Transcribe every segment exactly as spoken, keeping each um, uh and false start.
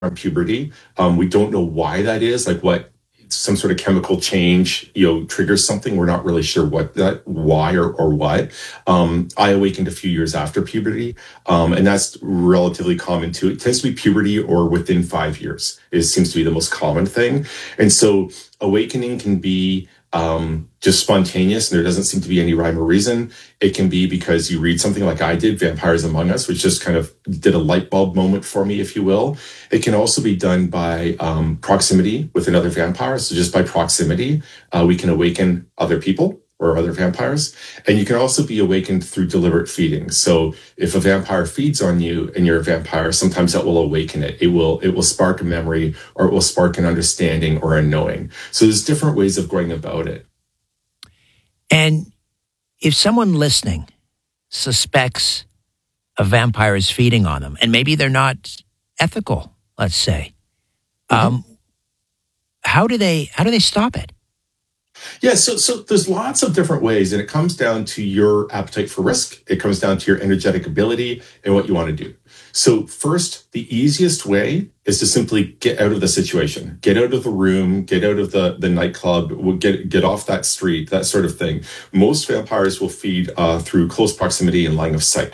around puberty. Um, we don't know why that is, like what some sort of chemical change, you know, triggers something. We're not really sure what that, why or, or what. Um, I awakened a few years after puberty, um, and that's relatively common too. It tends to be puberty or within five years. It seems to be the most common thing. And so awakening can be um, just spontaneous, and there doesn't seem to be any rhyme or reason. It can be because you read something like I did, Vampires Among Us, which just kind of did a light bulb moment for me, if you will. It can also be done by um, proximity with another vampire. So just by proximity, uh, we can awaken other people or other vampires. And you can also be awakened through deliberate feeding. So if a vampire feeds on you and you're a vampire, sometimes that will awaken it. It will, it will spark a memory, or it will spark an understanding or a knowing. So there's different ways of going about it. And if someone listening suspects a vampire is feeding on them, and maybe they're not ethical, let's say, mm-hmm. um, how do they, how do they stop it? Yeah, so so there's lots of different ways, and it comes down to your appetite for risk. It comes down to your energetic ability and what you want to do. So first, the easiest way is to simply get out of the situation, get out of the room, get out of the, the nightclub, get get off that street, that sort of thing. Most vampires will feed uh, through close proximity and line of sight.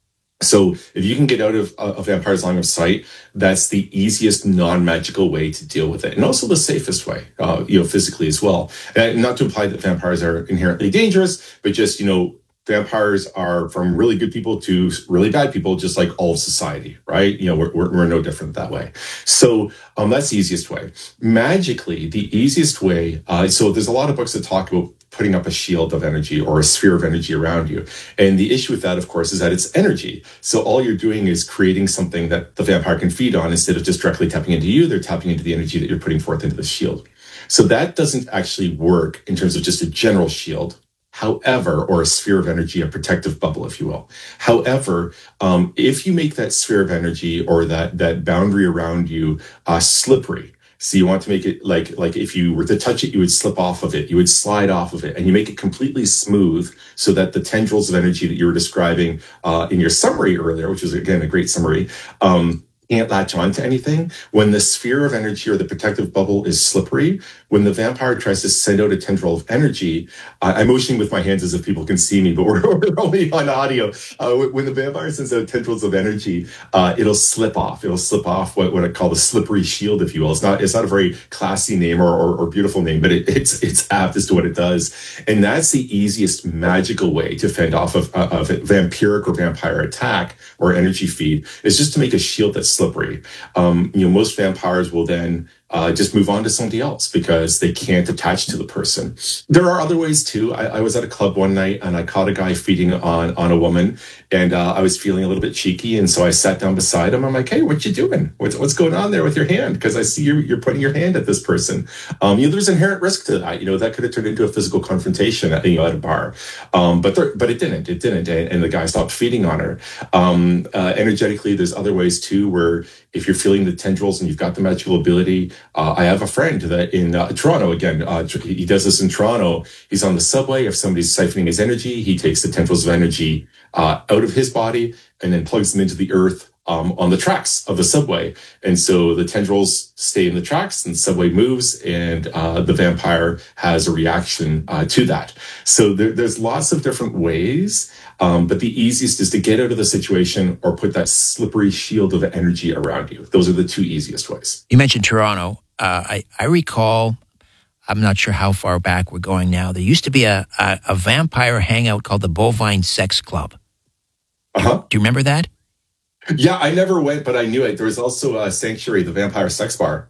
So if you can get out of a vampire's line of sight, that's the easiest non-magical way to deal with it, and also the safest way, uh, you know, physically as well. And not to imply that vampires are inherently dangerous, but just, you know, vampires are from really good people to really bad people, just like all of society, right? You know, we're, we're, we're no different that way. So um, that's the easiest way. Magically, the easiest way, uh, so there's a lot of books that talk about putting up a shield of energy or a sphere of energy around you. And the issue with that, of course, is that it's energy. So all you're doing is creating something that the vampire can feed on. Instead of just directly tapping into you, they're tapping into the energy that you're putting forth into the shield. So that doesn't actually work in terms of just a general shield. However, or a sphere of energy, a protective bubble, if you will. However, um, if you make that sphere of energy or that that boundary around you uh, slippery, so you want to make it like like if you were to touch it, you would slip off of it, you would slide off of it, and you make it completely smooth so that the tendrils of energy that you were describing uh, in your summary earlier, which was again a great summary, um, can't latch on to anything. When the sphere of energy or the protective bubble is slippery, when the vampire tries to send out a tendril of energy, uh, I'm motioning with my hands as if people can see me, but we're, we're only on audio. Uh, when the vampire sends out tendrils of energy, uh, it'll slip off. It'll slip off what, what I call the slippery shield, if you will. It's not it's not a very classy name or, or, or beautiful name, but it, it's it's apt as to what it does. And that's the easiest magical way to fend off of, uh, of a vampiric or vampire attack or energy feed, is just to make a shield that's slippery. Um, you know, most vampires will then uh, just move on to somebody else because they can't attach to the person. There are other ways too. I, I was at a club one night and I caught a guy feeding on on a woman, and uh, I was feeling a little bit cheeky, and so I sat down beside him. I'm like, "Hey, what you doing? What's what's going on there with your hand? Because I see you're you're putting your hand at this person." Um, you know, there's inherent risk to that. You know, that could have turned into a physical confrontation at, you know, at a bar, um, but there, but it didn't. It didn't, and, and the guy stopped feeding on her. Um, uh, energetically, there's other ways too, where if you're feeling the tendrils and you've got the magical ability, uh, I have a friend that in uh, Toronto, again, uh, he does this in Toronto. He's on the subway. If somebody's siphoning his energy, he takes the tendrils of energy uh, out of his body and then plugs them into the earth um, on the tracks of the subway. And so the tendrils stay in the tracks and the subway moves, and uh, the vampire has a reaction uh, to that. So there, there's lots of different ways. Um, but the easiest is to get out of the situation or put that slippery shield of energy around you. Those are the two easiest ways. You mentioned Toronto. Uh, I, I recall, I'm not sure how far back we're going now, there used to be a, a, a vampire hangout called the Bovine Sex Club. Uh-huh. Do you remember that? Yeah, I never went, but I knew it. There was also a Sanctuary, the Vampire Sex Bar.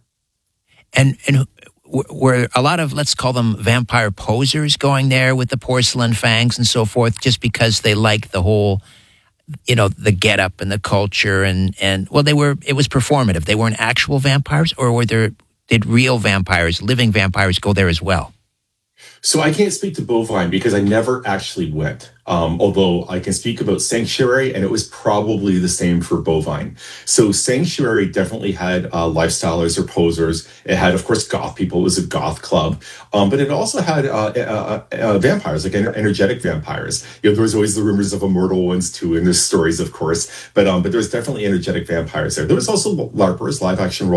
And and were a lot of, let's call them vampire posers, going there with the porcelain fangs and so forth, just because they like the whole, you know, the getup and the culture and, and well, they were, it was performative. They weren't actual vampires, or were there, did real vampires, living vampires go there as well? So I can't speak to Bovine because I never actually went. Um, although I can speak about Sanctuary, and it was probably the same for Bovine. So Sanctuary definitely had uh, lifestylers or posers. It had, of course, goth people. It was a goth club, um, but it also had uh, uh, uh, vampires, like ener- energetic vampires. You know, there was always the rumors of immortal ones too, and there's stories, of course. But um, but there was definitely energetic vampires there. There was also LARPers, live action role